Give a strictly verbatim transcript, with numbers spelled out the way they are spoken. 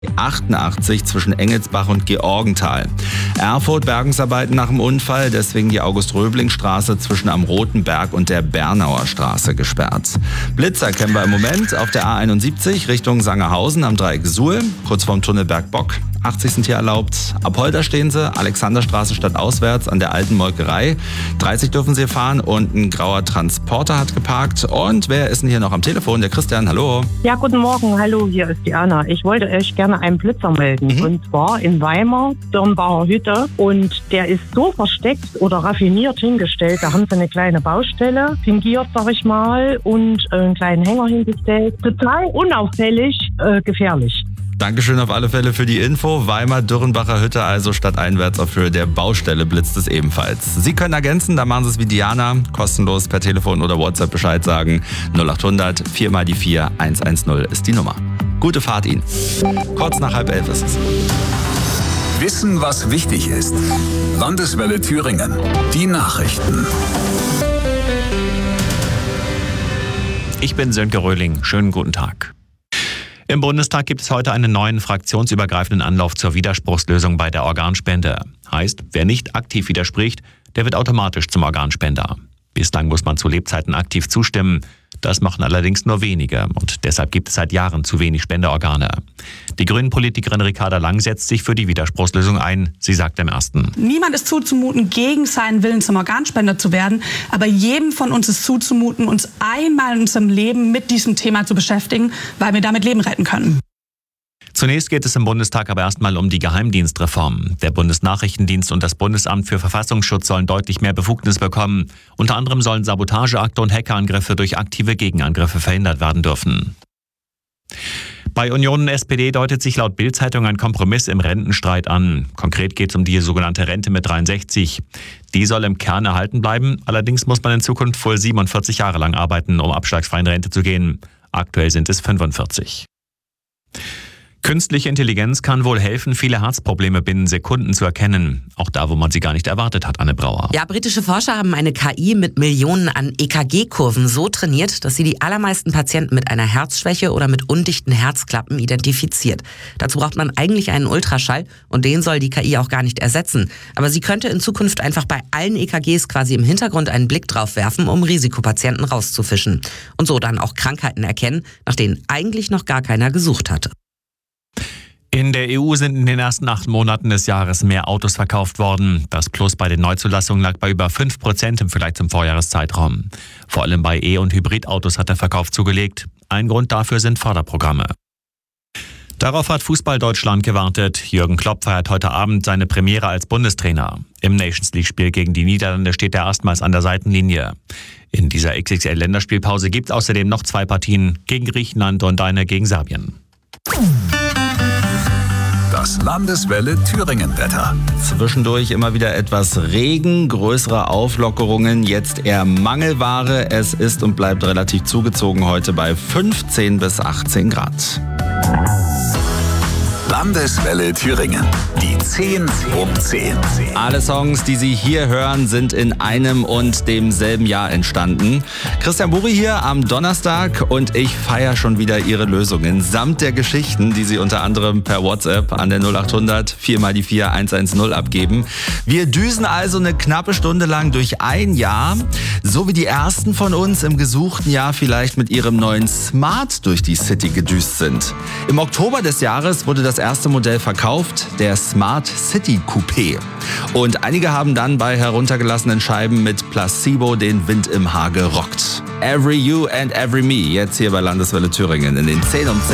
achtundachtzig zwischen Engelsbach und Georgenthal. Erfurt Bergungsarbeiten nach dem Unfall, deswegen die August-Röbling-Straße zwischen am Roten Berg und der Bernauer Straße gesperrt. Blitz erkennen wir im Moment auf der A einundsiebzig Richtung Sangerhausen am Dreieck Suhl, kurz vorm Tunnel Bergbock. achtzig sind hier erlaubt. Apolda stehen sie, Alexanderstraße stadtauswärts an der alten Molkerei. dreißig dürfen sie fahren und ein grauer Transporter hat geparkt. Und wer ist denn hier noch am Telefon? Der Christian, hallo. Ja, guten Morgen, hallo, hier ist die Anna. Ich wollte euch gerne einen Blitzer melden. Mhm. Und zwar in Weimar, Dürnbacher Hütte. Und der ist so versteckt oder raffiniert hingestellt. Da haben sie eine kleine Baustelle, fingiert, sag ich mal, und einen kleinen Hänger hingestellt. Total unauffällig, äh, gefährlich. Dankeschön auf alle Fälle für die Info. Weimar Dürrenbacher Hütte, also stadteinwärts auf Höhe der Baustelle blitzt es ebenfalls. Sie können ergänzen, da machen Sie es wie Diana, kostenlos per Telefon oder WhatsApp Bescheid sagen. null achthundert vier mal die vier eins eins null ist die Nummer. Gute Fahrt Ihnen. Kurz nach halb elf ist es. Wissen, was wichtig ist. Landeswelle Thüringen. Die Nachrichten. Ich bin Sönke Röhling. Schönen guten Tag. Im Bundestag gibt es heute einen neuen fraktionsübergreifenden Anlauf zur Widerspruchslösung bei der Organspende. Heißt, wer nicht aktiv widerspricht, der wird automatisch zum Organspender. Bislang muss man zu Lebzeiten aktiv zustimmen. Das machen allerdings nur wenige und deshalb gibt es seit Jahren zu wenig Spenderorgane. Die Grünen-Politikerin Ricarda Lang setzt sich für die Widerspruchslösung ein. Sie sagt im Ersten: Niemand ist zuzumuten, gegen seinen Willen zum Organspender zu werden. Aber jedem von uns ist zuzumuten, uns einmal in unserem Leben mit diesem Thema zu beschäftigen, weil wir damit Leben retten können. Zunächst geht es im Bundestag aber erstmal um die Geheimdienstreform. Der Bundesnachrichtendienst und das Bundesamt für Verfassungsschutz sollen deutlich mehr Befugnis bekommen. Unter anderem sollen Sabotageakte und Hackerangriffe durch aktive Gegenangriffe verhindert werden dürfen. Bei Union und S P D deutet sich laut Bild-Zeitung ein Kompromiss im Rentenstreit an. Konkret geht es um die sogenannte Rente mit dreiundsechzig. Die soll im Kern erhalten bleiben. Allerdings muss man in Zukunft wohl siebenundvierzig Jahre lang arbeiten, um abschlagsfrei in Rente zu gehen. Aktuell sind es fünfundvierzig. Künstliche Intelligenz kann wohl helfen, viele Herzprobleme binnen Sekunden zu erkennen. Auch da, wo man sie gar nicht erwartet hat, Anne Brauer. Ja, britische Forscher haben eine K I mit Millionen an E K G-Kurven so trainiert, dass sie die allermeisten Patienten mit einer Herzschwäche oder mit undichten Herzklappen identifiziert. Dazu braucht man eigentlich einen Ultraschall und den soll die K I auch gar nicht ersetzen. Aber sie könnte in Zukunft einfach bei allen E K Gs quasi im Hintergrund einen Blick drauf werfen, um Risikopatienten rauszufischen. Und so dann auch Krankheiten erkennen, nach denen eigentlich noch gar keiner gesucht hatte. In der E U sind in den ersten acht Monaten des Jahres mehr Autos verkauft worden. Das Plus bei den Neuzulassungen lag bei über fünf Prozent im Vergleich zum Vorjahreszeitraum. Vor allem bei E- und Hybridautos hat der Verkauf zugelegt. Ein Grund dafür sind Förderprogramme. Darauf hat Fußball Deutschland gewartet. Jürgen Klopp feiert heute Abend seine Premiere als Bundestrainer. Im Nations-League-Spiel gegen die Niederlande steht er erstmals an der Seitenlinie. In dieser X X L-Länderspielpause gibt es außerdem noch zwei Partien gegen Griechenland und eine gegen Serbien. Das Landeswelle Thüringen-Wetter. Zwischendurch immer wieder etwas Regen, größere Auflockerungen, jetzt eher Mangelware. Es ist und bleibt relativ zugezogen heute bei fünfzehn bis achtzehn Grad. Landeswelle Thüringen. Die zehn um zehn. Alle Songs, die Sie hier hören, sind in einem und demselben Jahr entstanden. Christian Buri hier am Donnerstag und ich feiere schon wieder Ihre Lösungen samt der Geschichten, die Sie unter anderem per WhatsApp an der null achthundert vier mal die vier eins eins null abgeben. Wir düsen also eine knappe Stunde lang durch ein Jahr, so wie die ersten von uns im gesuchten Jahr vielleicht mit ihrem neuen Smart durch die City gedüst sind. Im Oktober des Jahres wurde das erste Modell verkauft, der Smart City Coupé. Und einige haben dann bei heruntergelassenen Scheiben mit Placebo den Wind im Haar gerockt. Every You and Every Me, jetzt hier bei Landeswelle Thüringen in den zehn um zehn.